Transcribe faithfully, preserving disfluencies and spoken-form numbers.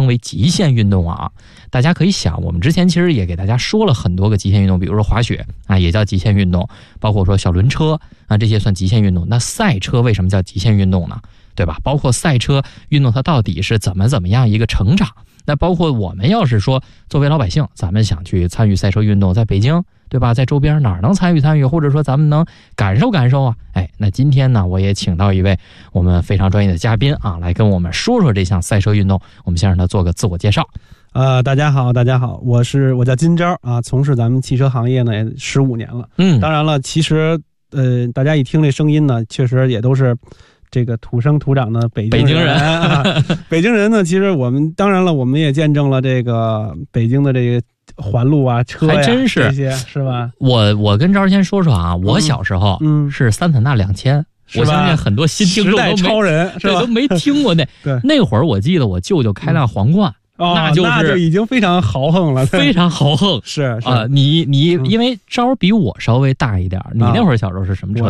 称为极限运动啊。大家可以想，我们之前其实也给大家说了很多个极限运动，比如说滑雪啊，也叫极限运动，包括说小轮车啊，这些算极限运动。那赛车为什么叫极限运动呢？对吧？包括赛车运动它到底是怎么怎么样一个成长？那包括我们要是说作为老百姓，咱们想去参与赛车运动，在北京，对吧？在周边哪儿能参与参与，或者说咱们能感受感受啊？哎，那今天呢，我也请到一位我们非常专业的嘉宾啊，来跟我们说说这项赛车运动。我们先让他做个自我介绍。 呃，大家好，大家好，我是我叫金钊啊，从事咱们汽车行业呢也十五年了。嗯，当然了，其实呃，大家一听这声音呢，确实也都是这个土生土长的北京人。北京人啊，北京人呢，其实我们当然了，我们也见证了这个北京的这个环路啊、车呀，还真是这些，是吧？ 我我跟钊先说说啊，我小时候嗯是桑塔纳两千。我相信很多新听众都没超人是吧？ 都没听过那对那会儿，我记得我舅舅开辆皇冠。 哦、 那就是那就已经非常豪横了， 非常豪横是啊！你你因为钊比我稍微大一点，你那会儿小时候是什么车？